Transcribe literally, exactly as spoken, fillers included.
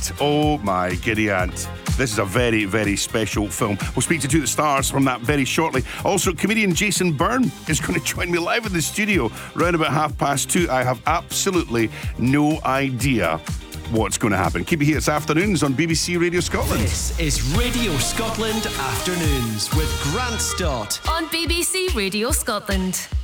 Aunt. Oh my giddy aunt. This is a very, very special film. We'll speak to two of the stars from that very shortly. Also, comedian Jason Byrne is going to join me live in the studio round about half past two. I have absolutely no idea what's going to happen. Keep it here. It's Afternoons on B B C Radio Scotland. This is Radio Scotland Afternoons with Grant Stott on B B C Radio Scotland.